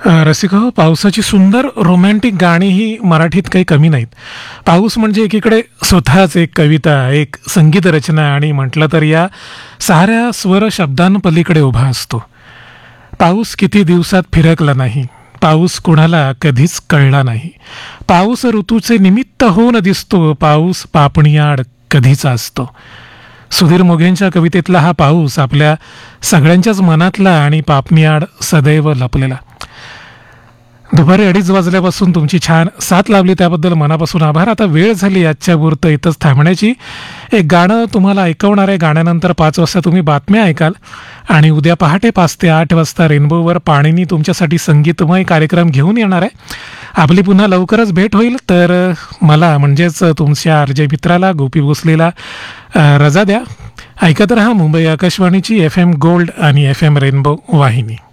रसिका हो, पावसाची सुंदर रोमॅन्टिक गाणी ही मराठीत काही कमी नाहीत. पाऊस म्हणजे एकीकडे स्वतःच एक कविता, एक संगीत रचना आणि म्हटलं तर या साऱ्या स्वर शब्दांपलीकडे उभा असतो. पाऊस किती दिवसात फिरकला नाही, पाऊस कुणाला कधीच कळला नाही. पाऊस ऋतूचे निमित्त होऊन दिसतो, पाऊस पापणीआड कधीचा असतो. सुधीर मोघेंच्या कवितेतला हा पाऊस आपल्या सगळ्यांच्याच मनातला आणि पापणीआड सदैव लपलेला. दुपारी 2:30 वाजल्यापासून तुमची छान साथ लावली त्याबद्दल मनापासून आभार. आता वेळ झाली आजच्या पुरतं इथंच थांबण्याची. एक गाणं तुम्हाला ऐकवणार आहे. गाण्यानंतर 5 वाजता तुम्ही बातम्या ऐकाल आणि उद्या पहाटे 5 ते 8 वाजता रेनबोवर पाणीनी तुमच्यासाठी संगीतमय कार्यक्रम घेऊन येणार आहे. आपली पुन्हा लवकरच भेट होईल. तर मला म्हणजेच तुमच्या आरजे मित्राला गोपी भोसलेला रजा द्या. ऐकत रहा मुंबई आकाशवाणीची FM गोल्ड आणि FM रेनबो वाहिनी.